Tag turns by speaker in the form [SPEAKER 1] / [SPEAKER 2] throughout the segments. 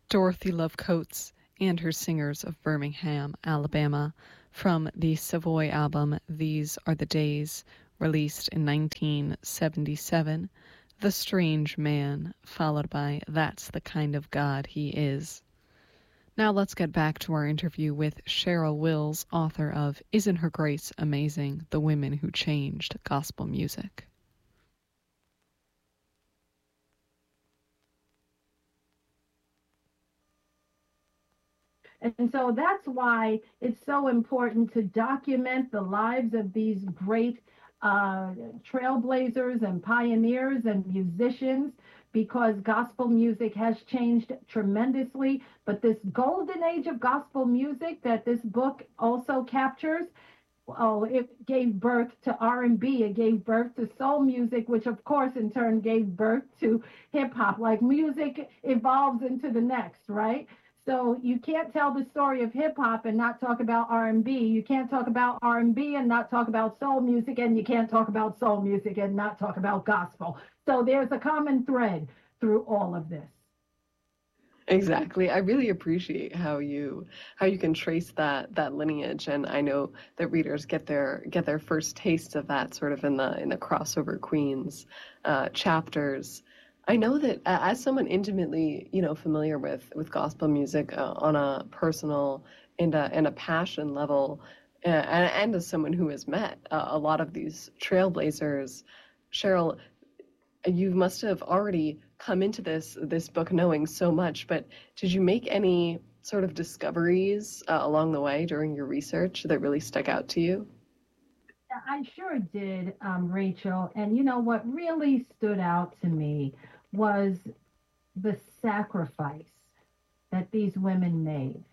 [SPEAKER 1] Dorothy Love Coates and her Singers of Birmingham, Alabama, from the Savoy album These Are the Days, released in 1977, The Strange Man, followed by That's the Kind of God He Is. Now let's get back to our interview with Cheryl Wills, author of Isn't Her Grace Amazing? The Women Who Changed Gospel Music.
[SPEAKER 2] And so that's why it's so important to document the lives of these great trailblazers and pioneers and musicians, because gospel music has changed tremendously. But this golden age of gospel music that this book also captures, it gave birth to R&B, it gave birth to soul music, which of course in turn gave birth to hip hop. Like music evolves into the next, right? So you can't tell the story of hip hop and not talk about R&B. You can't talk about R&B and not talk about soul music, and you can't talk about soul music and not talk about gospel. So there's a common thread through all of this.
[SPEAKER 3] Exactly. I really appreciate how you can trace that lineage, and I know that readers get their first taste of that sort of in the Crossover Queens chapters. I know that as someone intimately, familiar with gospel music on a personal and a passion level, and as someone who has met a lot of these trailblazers, Cheryl, you must have already come into this book knowing so much, but did you make any sort of discoveries along the way during your research that really stuck out to you?
[SPEAKER 2] I sure did, Rachel. And what really stood out to me was the sacrifice that these women made.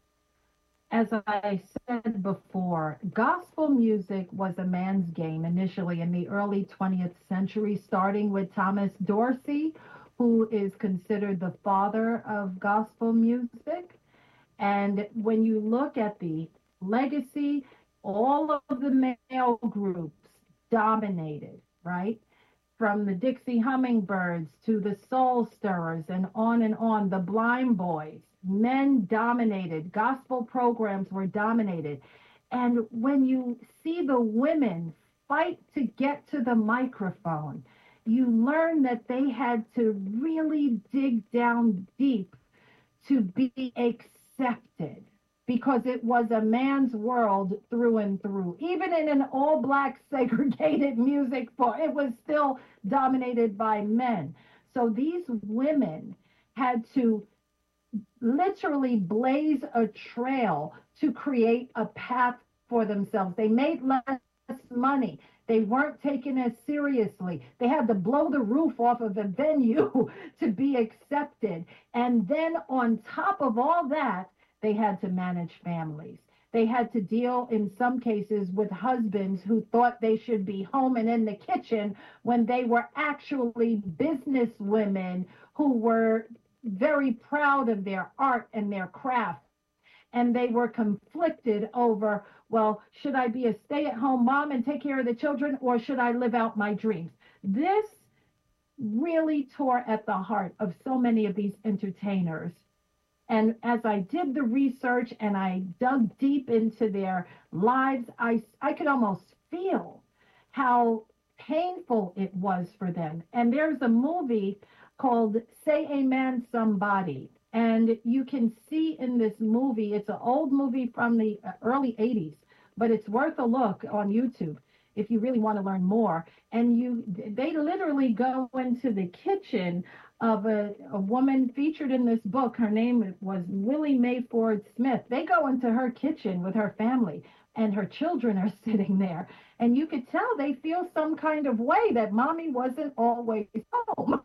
[SPEAKER 2] As I said before, gospel music was a man's game initially in the early 20th century, starting with Thomas Dorsey, who is considered the father of gospel music. And when you look at the legacy, all of the male groups dominated, right? From the Dixie Hummingbirds to the Soul Stirrers and on, the Blind Boys. Men dominated, gospel programs were dominated. And when you see the women fight to get to the microphone, you learn that they had to really dig down deep to be accepted, because it was a man's world through and through. Even in an all-black segregated music form, it was still dominated by men. So these women had to literally blaze a trail to create a path for themselves. They made less money. They weren't taken as seriously. They had to blow the roof off of the venue to be accepted. And then on top of all that, they had to manage families. They had to deal, in some cases, with husbands who thought they should be home and in the kitchen when they were actually business women who were very proud of their art and their craft. And they were conflicted over, well, should I be a stay-at-home mom and take care of the children, or should I live out my dreams? This really tore at the heart of so many of these entertainers. And as I did the research and I dug deep into their lives, I could almost feel how painful it was for them. And there's a movie called Say Amen Somebody. And you can see in this movie, it's an old movie from the early 80s, but it's worth a look on YouTube if you really want to learn more. And they literally go into the kitchen of a woman featured in this book. Her name was Willie Mae Ford Smith. They go into her kitchen with her family, and her children are sitting there. And you could tell they feel some kind of way that mommy wasn't always home.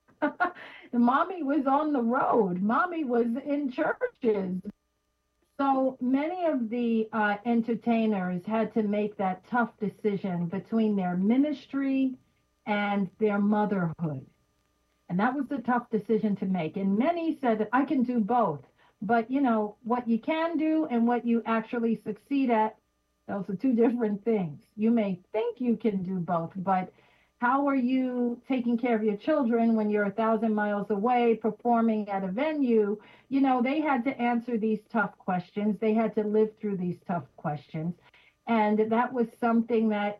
[SPEAKER 2] Mommy was on the road. Mommy was in churches. So many of the entertainers had to make that tough decision between their ministry and their motherhood. And that was a tough decision to make. And many said, I can do both. But, what you can do and what you actually succeed at, those are two different things. You may think you can do both, but How are you taking care of your children when you're 1,000 miles away performing at a venue? They had to answer these tough questions. They had to live through these tough questions. And that was something that,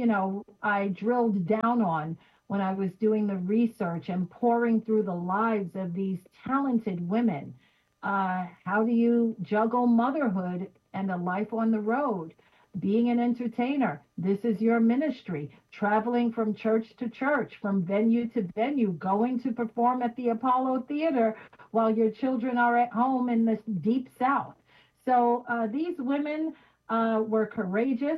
[SPEAKER 2] I drilled down on when I was doing the research and pouring through the lives of these talented women. How do you juggle motherhood and a life on the road? Being an entertainer, this is your ministry. Traveling from church to church, from venue to venue, going to perform at the Apollo Theater while your children are at home in the deep South. So these women were courageous,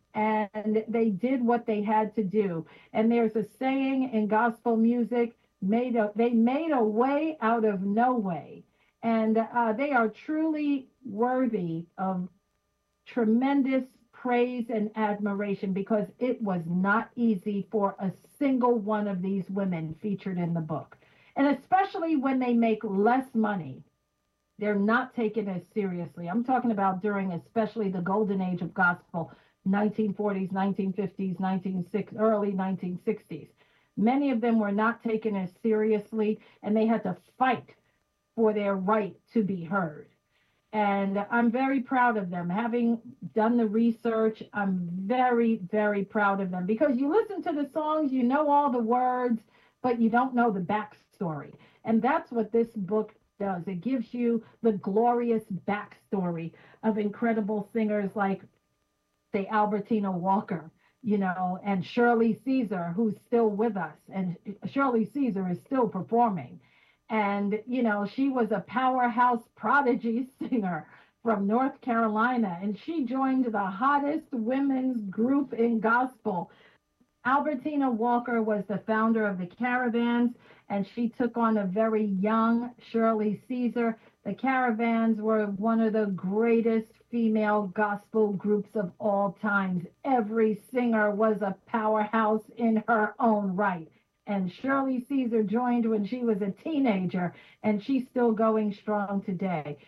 [SPEAKER 2] and they did what they had to do. And there's a saying in gospel music, they made a way out of no way. And they are truly worthy of tremendous praise and admiration, because it was not easy for a single one of these women featured in the book. And especially when they make less money, they're not taken as seriously. I'm talking about during especially the golden age of gospel, 1940s, 1950s, early 1960s. Many of them were not taken as seriously, and they had to fight for their right to be heard. And I'm very proud of them. Having done the research, I'm very, very proud of them, because you listen to the songs, you know all the words, but you don't know the backstory. And that's what this book does. It gives you the glorious backstory of incredible singers like, say, Albertina Walker, and Shirley Caesar, who's still with us. And Shirley Caesar is still performing. And, she was a powerhouse prodigy singer from North Carolina, and she joined the hottest women's group in gospel. Albertina Walker was the founder of the Caravans, and she took on a very young Shirley Caesar. The Caravans were one of the greatest female gospel groups of all times. Every singer was a powerhouse in her own right. And Shirley Caesar joined when she was a teenager, and she's still going strong today.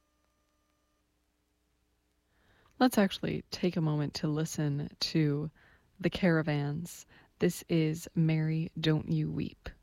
[SPEAKER 1] Let's actually take a moment to listen to the Caravans. This is Mary, Don't You Weep.